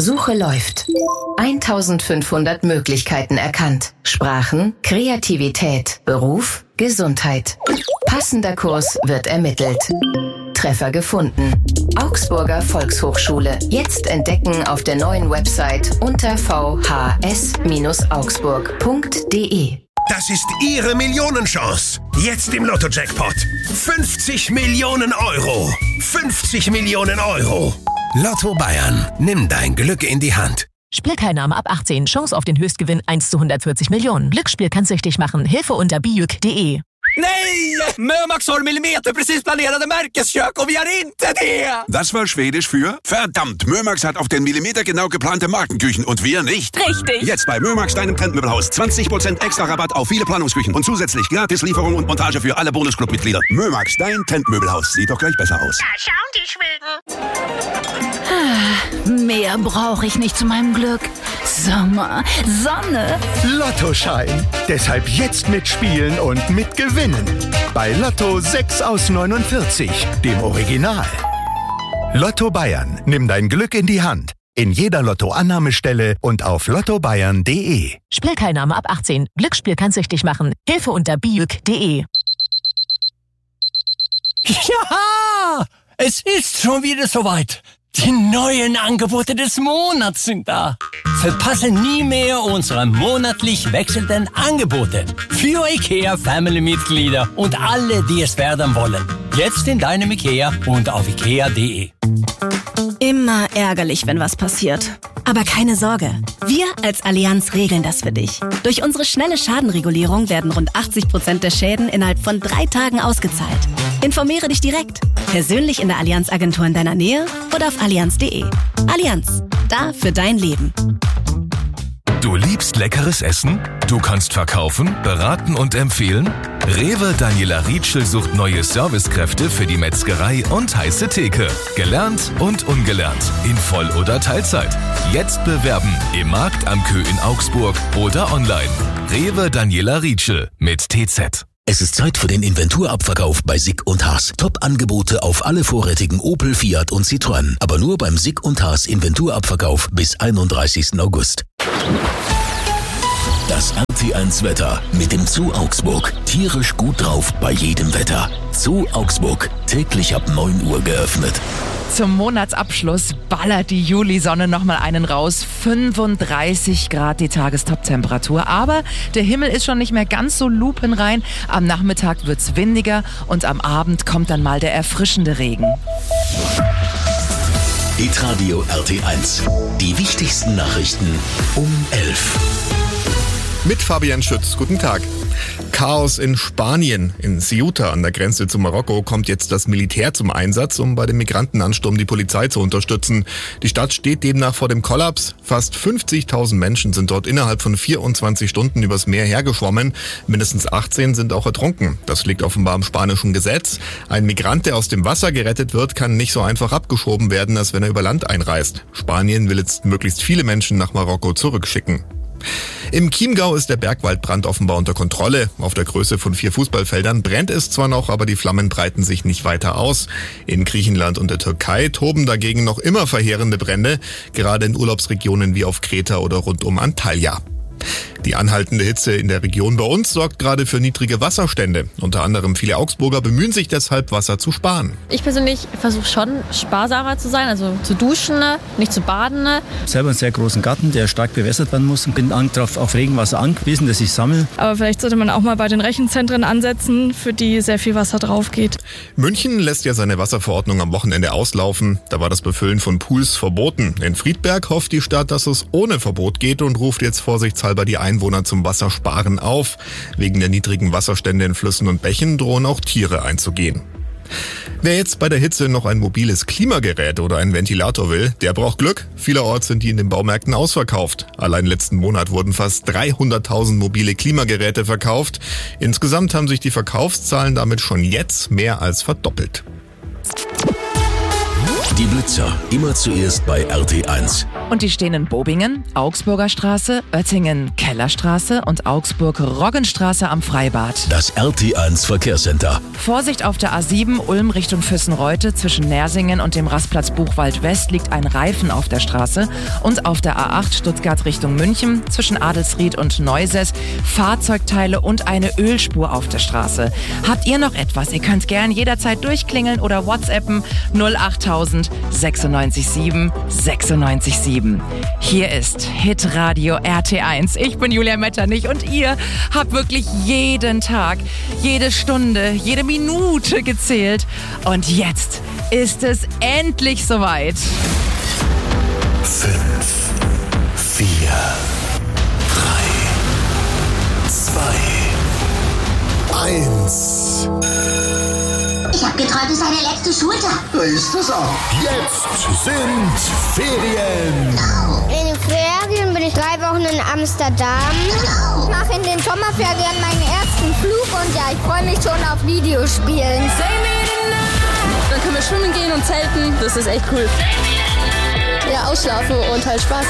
Suche läuft. 1500 Möglichkeiten erkannt. Sprachen, Kreativität, Beruf, Gesundheit. Passender Kurs wird ermittelt. Treffer gefunden. Augsburger Volkshochschule. Jetzt entdecken auf der neuen Website unter vhs-augsburg.de. Das ist Ihre Millionenchance. Jetzt im Lotto-Jackpot. 50 Millionen Euro. 50 Millionen Euro. Lotto Bayern. Nimm dein Glück in die Hand. Spielteilnahme ab 18. Chance auf den Höchstgewinn 1:140 Millionen. Glücksspiel kann süchtig machen. Hilfe unter biuk.de. Nej! Mömax har millimeterprecis planerade märkeskök och vi har inte det! Das war Schwedisch für verdammt, Mömax hat auf den Millimeter genau geplante Markenküchen und wir nicht. Richtig! Jetzt bei Mömax, deinem Trendmöbelhaus. 20% extra Rabatt auf viele Planungsküchen und zusätzlich gratis Lieferung und Montage für alle Bonusclub-Mitglieder. Mömax, dein Trendmöbelhaus. Sieht doch gleich besser aus. Da schauen die Schweden. Mehr brauche ich nicht zu meinem Glück. Sommer, Sonne. Lottoschein. Deshalb jetzt mitspielen und mitgewinnen. Bei Lotto 6 aus 49, dem Original. Lotto Bayern. Nimm dein Glück in die Hand. In jeder Lotto-Annahmestelle und auf lottobayern.de. Spielteilnahme ab 18. Glücksspiel kann süchtig machen. Hilfe unter biuk.de. Ja! Es ist schon wieder soweit. Die neuen Angebote des Monats sind da. Verpasse nie mehr unsere monatlich wechselnden Angebote. Für IKEA-Family-Mitglieder und alle, die es werden wollen. Jetzt in deinem IKEA und auf ikea.de. Immer ärgerlich, wenn was passiert. Aber keine Sorge. Wir als Allianz regeln das für dich. Durch unsere schnelle Schadenregulierung werden rund 80% der Schäden innerhalb von 3 Tagen ausgezahlt. Informiere dich direkt. Persönlich in der Allianz-Agentur in deiner Nähe oder auf allianz.de. Allianz. Da für dein Leben. Du liebst leckeres Essen? Du kannst verkaufen, beraten und empfehlen? Rewe Daniela Rietschel sucht neue Servicekräfte für die Metzgerei und heiße Theke. Gelernt und ungelernt. In Voll- oder Teilzeit. Jetzt bewerben im Markt am Kö in Augsburg oder online. Rewe Daniela Rietschel mit TZ. Es ist Zeit für den Inventurabverkauf bei Sick & Haas. Top-Angebote auf alle vorrätigen Opel, Fiat und Citroën. Aber nur beim Sick & Haas Inventurabverkauf bis 31. August. Das RT1-Wetter mit dem Zoo Augsburg. Tierisch gut drauf bei jedem Wetter. Zoo Augsburg. Täglich ab 9 Uhr geöffnet. Zum Monatsabschluss ballert die Julisonne nochmal einen raus. 35 Grad die Tagestop-Temperatur. Aber der Himmel ist schon nicht mehr ganz so lupenrein. Am Nachmittag wird's windiger und am Abend kommt dann mal der erfrischende Regen. Hitradio RT1. Die wichtigsten Nachrichten um 11. Mit Fabian Schütz. Guten Tag. Chaos in Spanien. In Ceuta an der Grenze zu Marokko kommt jetzt das Militär zum Einsatz, um bei dem Migrantenansturm die Polizei zu unterstützen. Die Stadt steht demnach vor dem Kollaps. Fast 50.000 Menschen sind dort innerhalb von 24 Stunden übers Meer hergeschwommen. Mindestens 18 sind auch ertrunken. Das liegt offenbar im spanischen Gesetz. Ein Migrant, der aus dem Wasser gerettet wird, kann nicht so einfach abgeschoben werden, als wenn er über Land einreist. Spanien will jetzt möglichst viele Menschen nach Marokko zurückschicken. Im Chiemgau ist der Bergwaldbrand offenbar unter Kontrolle. Auf der Größe von 4 Fußballfeldern brennt es zwar noch, aber die Flammen breiten sich nicht weiter aus. In Griechenland und der Türkei toben dagegen noch immer verheerende Brände, gerade in Urlaubsregionen wie auf Kreta oder rund um Antalya. Die anhaltende Hitze in der Region bei uns sorgt gerade für niedrige Wasserstände. Unter anderem viele Augsburger bemühen sich deshalb, Wasser zu sparen. Ich persönlich versuche schon sparsamer zu sein, also zu duschen, nicht zu baden. Ich habe selber einen sehr großen Garten, der stark bewässert werden muss und bin auf Regenwasser angewiesen, das ich sammle. Aber vielleicht sollte man auch mal bei den Rechenzentren ansetzen, für die sehr viel Wasser drauf geht. München lässt ja seine Wasserverordnung am Wochenende auslaufen. Da war das Befüllen von Pools verboten. In Friedberg hofft die Stadt, dass es ohne Verbot geht und ruft jetzt vorsichtshalber die Einwohner zum Wassersparen auf. Wegen der niedrigen Wasserstände in Flüssen und Bächen drohen auch Tiere einzugehen. Wer jetzt bei der Hitze noch ein mobiles Klimagerät oder einen Ventilator will, der braucht Glück. Vielerorts sind die in den Baumärkten ausverkauft. Allein letzten Monat wurden fast 300.000 mobile Klimageräte verkauft. Insgesamt haben sich die Verkaufszahlen damit schon jetzt mehr als verdoppelt. Die Blitzer, immer zuerst bei RT1. Und die stehen in Bobingen, Augsburger Straße, Oettingen Kellerstraße und Augsburg-Roggenstraße am Freibad. Das RT1 Verkehrscenter. Vorsicht auf der A7 Ulm Richtung Füssenreute. Zwischen Nersingen und dem Rastplatz Buchwald West liegt ein Reifen auf der Straße. Und auf der A8 Stuttgart Richtung München zwischen Adelsried und Neuses Fahrzeugteile und eine Ölspur auf der Straße. Habt ihr noch etwas? Ihr könnt gern jederzeit durchklingeln oder WhatsAppen 08000 967 967. Hier ist Hitradio RT1. Ich bin Julia Metternich und ihr habt wirklich jeden Tag, jede Stunde, jede Minute gezählt. Und jetzt ist es endlich soweit. 5, 4, 3, 2, 1. Ich hab geträumt, es ist eine letzte Schultag. Ist es auch. Jetzt sind Ferien. In den Ferien bin ich 3 Wochen in Amsterdam. Ich mache in den Sommerferien meinen ersten Flug und ja, ich freue mich schon auf Videospielen. Dann können wir schwimmen gehen und zelten. Das ist echt cool. Ja, ausschlafen und halt Spaß